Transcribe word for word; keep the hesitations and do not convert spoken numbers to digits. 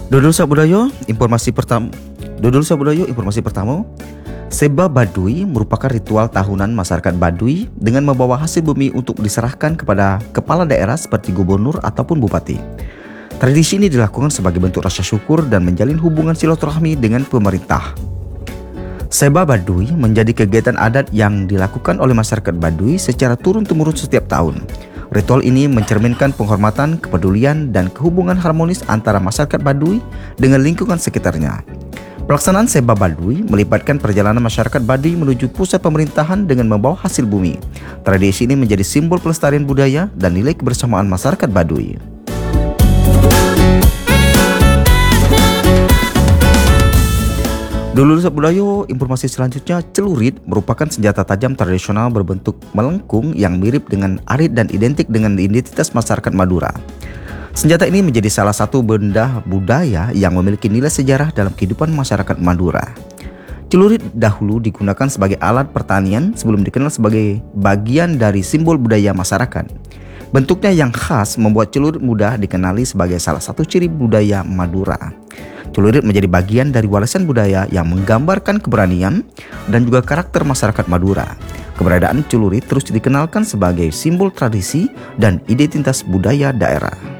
Dodol Sabudaya, informasi pertama. Dodol Sabudaya, informasi pertama. Seba Baduy merupakan ritual tahunan masyarakat Baduy dengan membawa hasil bumi untuk diserahkan kepada kepala daerah seperti gubernur ataupun bupati. Tradisi ini dilakukan sebagai bentuk rasa syukur dan menjalin hubungan silaturahmi dengan pemerintah. Seba Baduy menjadi kegiatan adat yang dilakukan oleh masyarakat Baduy secara turun-temurun setiap tahun. Ritual ini mencerminkan penghormatan, kepedulian, dan kehubungan harmonis antara masyarakat Baduy dengan lingkungan sekitarnya. Pelaksanaan Seba Baduy melibatkan perjalanan masyarakat Baduy menuju pusat pemerintahan dengan membawa hasil bumi. Tradisi ini menjadi simbol pelestarian budaya dan nilai kebersamaan masyarakat Baduy. Dodol Sabudaya, informasi selanjutnya. Celurit merupakan senjata tajam tradisional berbentuk melengkung yang mirip dengan arit dan identik dengan identitas masyarakat Madura. Senjata ini menjadi salah satu benda budaya yang memiliki nilai sejarah dalam kehidupan masyarakat Madura. Celurit dahulu digunakan sebagai alat pertanian sebelum dikenal sebagai bagian dari simbol budaya masyarakat. Bentuknya yang khas membuat celurit mudah dikenali sebagai salah satu ciri budaya Madura. Celurit menjadi bagian dari warisan budaya yang menggambarkan keberanian dan juga karakter masyarakat Madura. Keberadaan celurit terus dikenalkan sebagai simbol tradisi dan identitas budaya daerah.